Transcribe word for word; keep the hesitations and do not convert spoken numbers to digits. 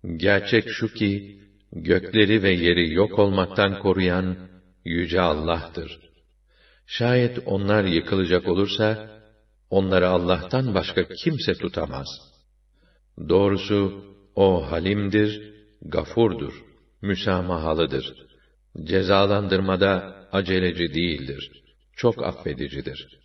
Gerçek şu ki, gökleri ve yeri yok olmaktan koruyan, Yüce Allah'tır. Şayet onlar yıkılacak olursa, onları Allah'tan başka kimse tutamaz. Doğrusu, o halimdir, gafurdur, müsamahalıdır. Cezalandırmada aceleci değildir, çok affedicidir.